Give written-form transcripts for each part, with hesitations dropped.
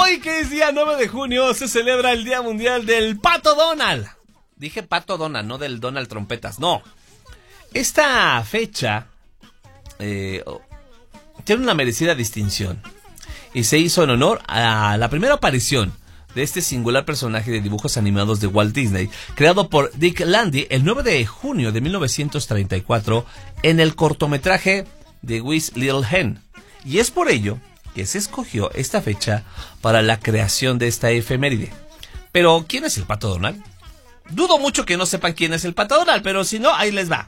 Hoy, que es día 9 de junio, se celebra el Día Mundial del Pato Donald. Dije Pato Donald, no del Donald Trompetas, no. Esta fecha tiene una merecida distinción y se hizo en honor a la primera aparición de este singular personaje de dibujos animados de Walt Disney, creado por Dick Landy el 9 de junio de 1934 en el cortometraje The Wise Little Hen. Y es por ello que se escogió esta fecha para la creación de esta efeméride. Pero, ¿quién es el Pato Donald? Dudo mucho que no sepan quién es el Pato Donald, pero si no, ahí les va.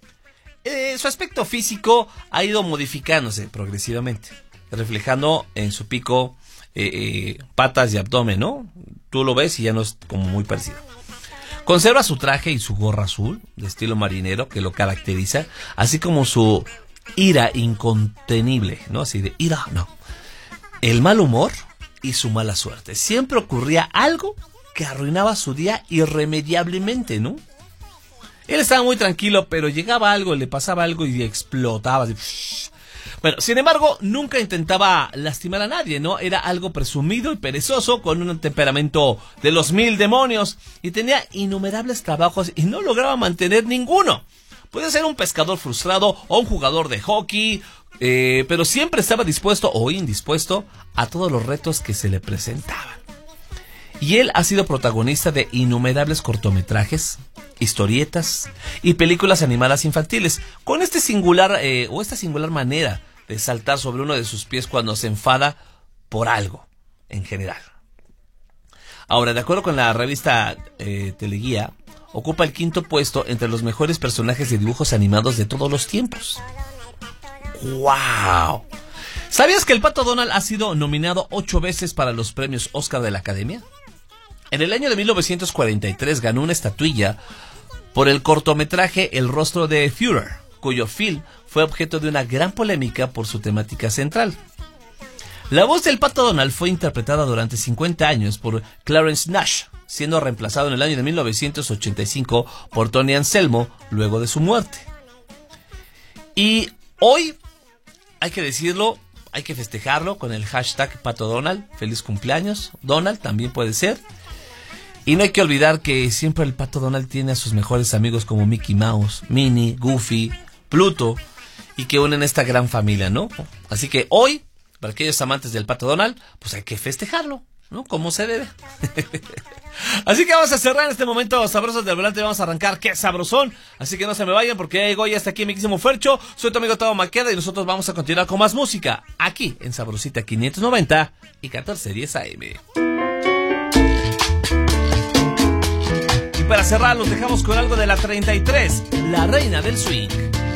Su aspecto físico ha ido modificándose progresivamente, reflejando en su pico, patas y abdomen, ¿no? Tú lo ves y ya no es como muy parecido. Conserva su traje y su gorra azul, de estilo marinero, que lo caracteriza, así como su ira incontenible, ¿no? Así de ira, no. El mal humor y su mala suerte. Siempre ocurría algo que arruinaba su día irremediablemente, ¿no? Él estaba muy tranquilo, pero llegaba algo, le pasaba algo y explotaba. Así. Bueno, sin embargo, nunca intentaba lastimar a nadie, ¿no? Era algo presumido y perezoso, con un temperamento de los 1000 demonios, y tenía innumerables trabajos y no lograba mantener ninguno. Podía ser un pescador frustrado o un jugador de hockey, pero siempre estaba dispuesto o indispuesto a todos los retos que se le presentaban. Y él ha sido protagonista de innumerables cortometrajes, historietas y películas animadas infantiles, con esta singular manera de saltar sobre uno de sus pies cuando se enfada por algo en general. Ahora, de acuerdo con la revista Teleguía, ocupa el 5º puesto entre los mejores personajes de dibujos animados de todos los tiempos. ¡Wow! ¿Sabías que el Pato Donald ha sido nominado 8 veces para los premios Oscar de la Academia? En el año de 1943 ganó una estatuilla por el cortometraje El rostro de Führer, cuyo film fue objeto de una gran polémica por su temática central. La voz del Pato Donald fue interpretada durante 50 años por Clarence Nash, siendo reemplazado en el año de 1985 por Tony Anselmo luego de su muerte. Y hoy, hay que decirlo, hay que festejarlo con el hashtag Pato Donald. Feliz cumpleaños, Donald, también puede ser. Y no hay que olvidar que siempre el Pato Donald tiene a sus mejores amigos como Mickey Mouse, Minnie, Goofy, Pluto, y que unen esta gran familia, ¿no? Así que hoy, para aquellos amantes del Pato Donald, pues hay que festejarlo, ¿no? Como se debe. Así que vamos a cerrar en este momento sabrosos del volante. Vamos a arrancar ¡Qué sabrosón! Así que no se me vayan, porque ya llegó y hasta aquí mi quísimo Fercho. Soy tu amigo Tavo Maqueda y nosotros vamos a continuar con más música aquí en Sabrosita 590 y 1410 AM. Y para cerrar, los dejamos con algo de la 33, la reina del swing.